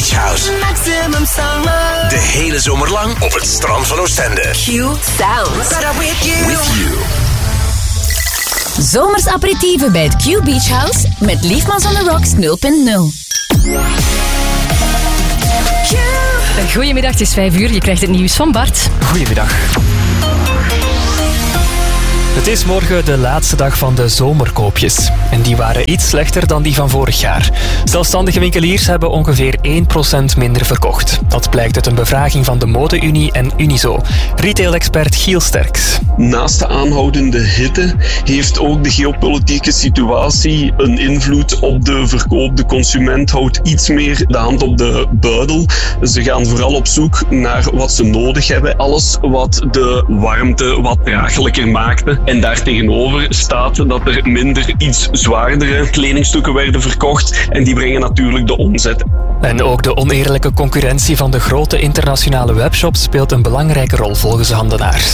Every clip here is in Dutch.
Beach House. Maximum summer. De hele zomer lang op het strand van Oostende. Q Sounds. With you. Zomers aperitieven bij het Q Beach House met Liefmans on the Rocks 0.0. Goedemiddag, het is 5 uur. Je krijgt het nieuws van Bart. Goedemiddag. Het is morgen de laatste dag van de zomerkoopjes. En die waren iets slechter dan die van vorig jaar. Zelfstandige winkeliers hebben ongeveer 1% minder verkocht. Dat blijkt uit een bevraging van de Mode-Unie en Unizo. Retail-expert Giel Sterks. Naast de aanhoudende hitte heeft ook de geopolitieke situatie een invloed op de verkoop. De consument houdt iets meer de hand op de buidel. Ze gaan vooral op zoek naar wat ze nodig hebben. Alles wat de warmte wat draaglijker maakte. En daartegenover staat dat er minder iets zwaardere kledingstukken werden verkocht. En die brengen natuurlijk de omzet. En ook de oneerlijke concurrentie van de grote internationale webshops speelt een belangrijke rol volgens de handenaars.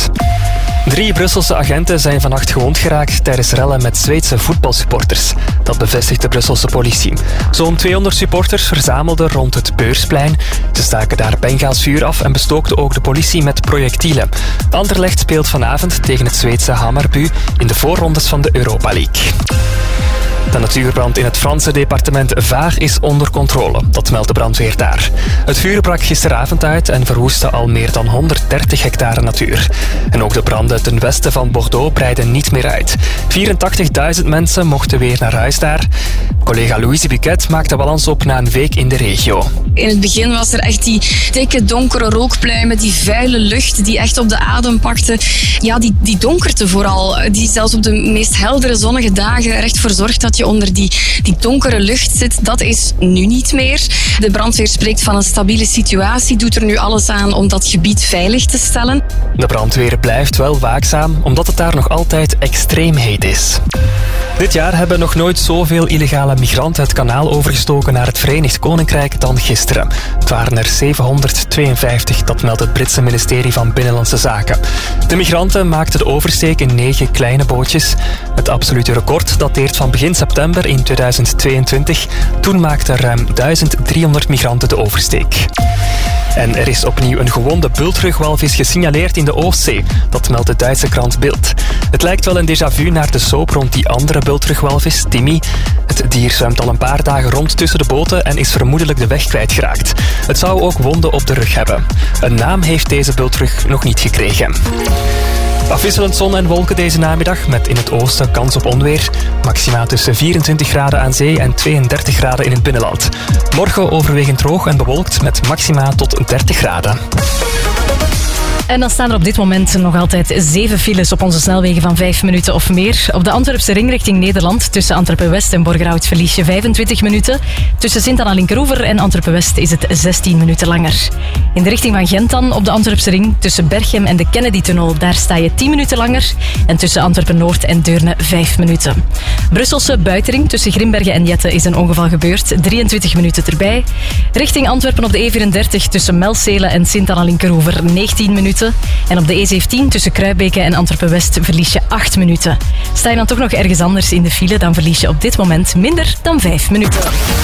3 Brusselse agenten zijn vannacht gewond geraakt tijdens rellen met Zweedse voetbalsupporters. Dat bevestigt de Brusselse politie. Zo'n 200 supporters verzamelden rond het Beursplein. Ze staken daar bengalsvuur af en bestookten ook de politie met projectielen. Anderlecht speelt vanavond tegen het Zweedse Hammarby in de voorrondes van de Europa League. De natuurbrand in het Franse departement Var is onder controle. Dat meldt de brandweer daar. Het vuur brak gisteravond uit en verwoestte al meer dan 130 hectare natuur. En ook de branden ten westen van Bordeaux breiden niet meer uit. 84.000 mensen mochten weer naar huis daar. Collega Louise Buquet maakt de balans op na een week in de regio. In het begin was er echt die dikke donkere rookpluimen, die vuile lucht die echt op de adem pakte. Ja, die donkerte vooral, die zelfs op de meest heldere zonnige dagen er echt voor zorgt dat je onder die donkere lucht zit. Dat is nu niet meer. De brandweer spreekt van een stabiele situatie, doet er nu alles aan om dat gebied veilig te stellen. De brandweer blijft wel waakzaam, omdat het daar nog altijd extreem heet is. Dit jaar hebben nog nooit zoveel illegale migranten het kanaal overgestoken naar het Verenigd Koninkrijk dan gisteren. Het waren er 752, dat meldt het Britse ministerie van Binnenlandse Zaken. De migranten maakten de oversteek in 9 kleine bootjes. Het absolute record dateert van begin september in 2022. Toen maakten ruim 1300 migranten de oversteek. En er is opnieuw een gewonde bultrugwalvis gesignaleerd in de Oostzee. Dat meldt de Duitse krant Bild. Het lijkt wel een déjà vu naar de soap rond die andere bultrugwalvis, Timmy. Het dier zwemt al een paar dagen rond tussen de boten en is vermoedelijk de weg kwijtgeraakt. Het zou ook wonden op de rug hebben. Een naam heeft deze bultrug nog niet gekregen. Afwisselend zon en wolken deze namiddag, met in het oosten kans op onweer. Maxima tussen 24 graden aan zee en 32 graden in het binnenland. Morgen overwegend droog en bewolkt met maxima tot 30 graden. En dan staan er op dit moment nog altijd 7 files op onze snelwegen van 5 minuten of meer. Op de Antwerpse ring richting Nederland tussen Antwerpen-West en Borgerhout verlies je 25 minuten. Tussen Sint-Anna-Linkeroever en Antwerpen-West is het 16 minuten langer. In de richting van Gent dan op de Antwerpse ring tussen Berchem en de Kennedy-tunnel. Daar sta je 10 minuten langer. En tussen Antwerpen-Noord en Deurne 5 minuten. Brusselse buitenring tussen Grimbergen en Jette is een ongeval gebeurd. 23 minuten erbij. Richting Antwerpen op de E34 tussen Melcelen en Sint-Anna-Linkeroever 19 minuten. En op de E17 tussen Kruibeke en Antwerpen-West verlies je 8 minuten. Sta je dan toch nog ergens anders in de file, dan verlies je op dit moment minder dan 5 minuten.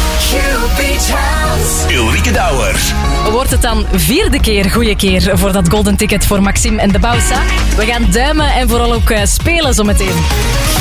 Ulrike Douwer. Wordt het dan 4e keer goede keer voor dat golden ticket voor Maxime en de Bausa? We gaan duimen en vooral ook spelen zometeen.